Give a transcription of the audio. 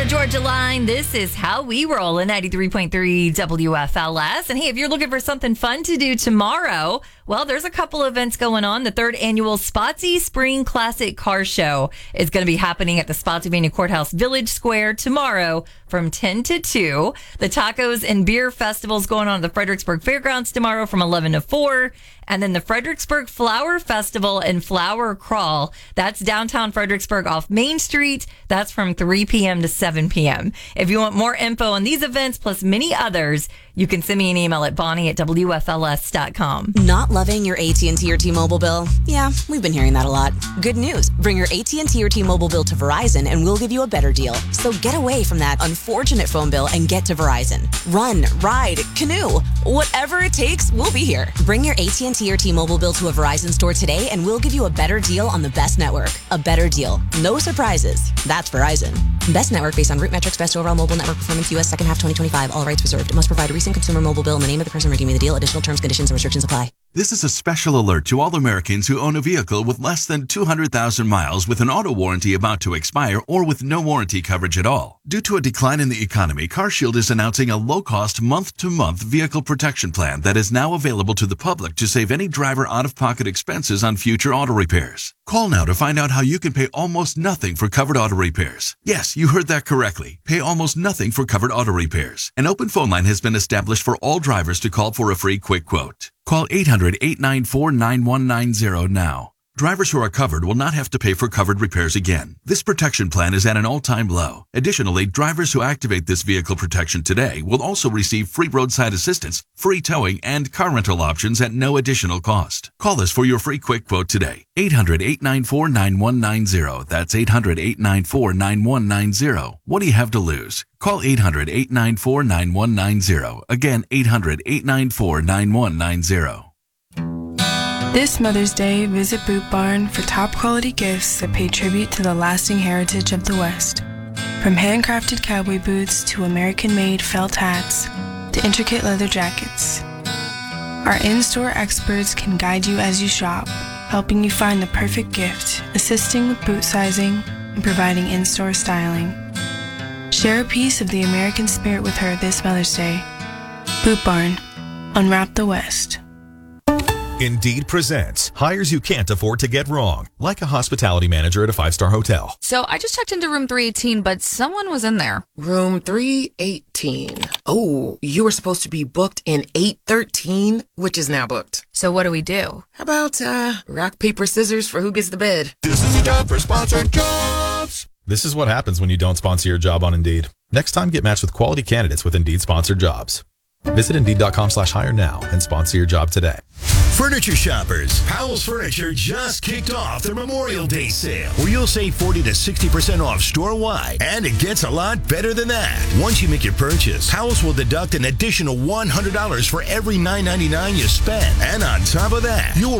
Georgia Line. This is how we roll in 93.3 WFLS. And hey, if you're looking for something fun to do tomorrow, well, there's a couple events going on. The third annual Spotsy Spring Classic Car Show is going to be happening at the Spotsylvania Courthouse Village Square tomorrow from 10 to 2. The Tacos and Beer Festival is going on at the Fredericksburg Fairgrounds tomorrow from 11 to 4. And then the Fredericksburg Flower Festival and Flower Crawl, that's downtown Fredericksburg off Main Street. That's from 3 p.m. to 7 p.m. If you want more info on these events plus many others, you can send me an email at bonnie@wfls.com. Not loving your AT&T or T-Mobile bill? Yeah, we've been hearing that a lot. Good news. Bring your AT&T or T-Mobile bill to Verizon and we'll give you a better deal. So get away from that unfortunate phone bill and get to Verizon. Run, ride, canoe. Whatever it takes, we'll be here. Bring your AT&T or T-Mobile bill to a Verizon store today and we'll give you a better deal on the best network. A better deal. No surprises. That's Verizon. Best network based on root metrics, best overall mobile network performance, U.S. second half 2025. All rights reserved. Must provide a recent consumer mobile bill in the name of the person redeeming the deal. Additional terms, conditions, and restrictions apply. This is a special alert to all Americans who own a vehicle with less than 200,000 miles with an auto warranty about to expire or with no warranty coverage at all. Due to a decline in the economy, CarShield is announcing a low-cost month-to-month vehicle protection plan that is now available to the public to save any driver out-of-pocket expenses on future auto repairs. Call now to find out how you can pay almost nothing for covered auto repairs. Yes, you heard that correctly. Pay almost nothing for covered auto repairs. An open phone line has been established for all drivers to call for a free quick quote. Call 800-894-9190 now. Drivers who are covered will not have to pay for covered repairs again. This protection plan is at an all-time low. Additionally, drivers who activate this vehicle protection today will also receive free roadside assistance, free towing, and car rental options at no additional cost. Call us for your free quick quote today. 800-894-9190. That's 800-894-9190. What do you have to lose? Call 800-894-9190. Again, 800-894-9190. This Mother's Day, visit Boot Barn for top quality gifts that pay tribute to the lasting heritage of the West. From handcrafted cowboy boots to American-made felt hats to intricate leather jackets. Our in-store experts can guide you as you shop, helping you find the perfect gift, assisting with boot sizing, and providing in-store styling. Share a piece of the American spirit with her this Mother's Day. Boot Barn. Unwrap the West. Indeed presents hires you can't afford to get wrong, like a hospitality manager at a 5-star hotel. So I just checked into room 318, but someone was in there. Room 318. Oh, you were supposed to be booked in 813, which is now booked. So what do we do? How about rock, paper, scissors for who gets the bid? This is a job for sponsored jobs. This is what happens when you don't sponsor your job on Indeed. Next time, get matched with quality candidates with Indeed sponsored jobs. Visit Indeed.com/hire now and sponsor your job today. Furniture shoppers, Powell's Furniture just kicked off their Memorial Day sale, where you'll save 40 to 60% off store-wide. And it gets a lot better than that. Once you make your purchase, Powell's will deduct an additional $100 for every $9.99 you spend. And on top of that, you'll